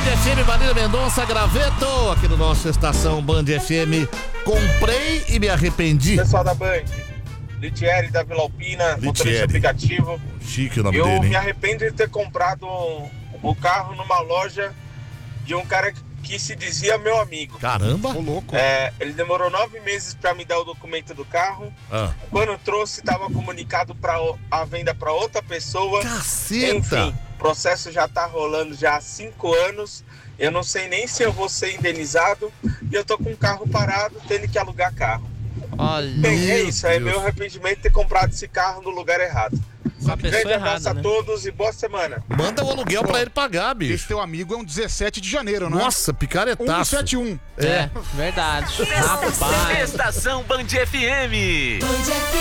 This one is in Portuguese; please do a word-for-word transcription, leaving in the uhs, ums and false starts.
Band F M, Marília Mendonça, Graveto, aqui no nosso Estação Band F M. Comprei e me arrependi. Pessoal da Band, Litieri da Vila Alpina, motorista aplicativo. Chique o nome Eu dele, hein? me arrependo de ter comprado o carro numa loja de um cara que se dizia meu amigo. Caramba! Ô, louco. É, ele demorou nove meses para me dar o documento do carro. Ah. Quando trouxe, estava comunicado para a venda para outra pessoa. Caceta! Enfim, o processo já tá rolando já há cinco anos. Eu não sei nem se eu vou ser indenizado. E eu tô com o carro parado, tendo que alugar carro. Olha, Bem, é isso. É Deus. meu arrependimento de ter comprado esse carro no lugar errado. a pessoa Grande abraço errada, a né? todos e boa semana. Manda o aluguel pra ele pagar, Esse bicho. teu amigo é um dezessete de janeiro, não é? Nossa, um picaretaço. sete um. É, verdade. Rapaz. Estação Band F M. Band F M.